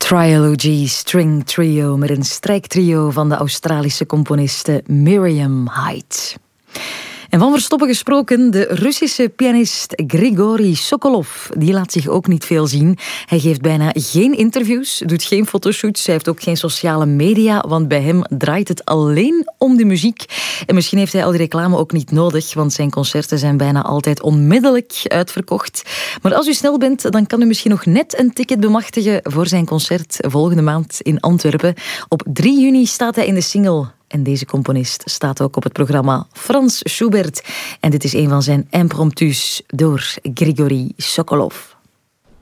Trilogy String Trio met een strijktrio van de Australische componiste Miriam Hyde. En van verstoppen gesproken, de Russische pianist Grigori Sokolov, die laat zich ook niet veel zien. Hij geeft bijna geen interviews, doet geen fotoshoots, hij heeft ook geen sociale media, want bij hem draait het alleen om de muziek. En misschien heeft hij al die reclame ook niet nodig, want zijn concerten zijn bijna altijd onmiddellijk uitverkocht. Maar als u snel bent, dan kan u misschien nog net een ticket bemachtigen voor zijn concert volgende maand in Antwerpen. Op 3 juni staat hij in de Singel. En deze componist staat ook op het programma Franz Schubert. En dit is een van zijn impromptus door Grigori Sokolov.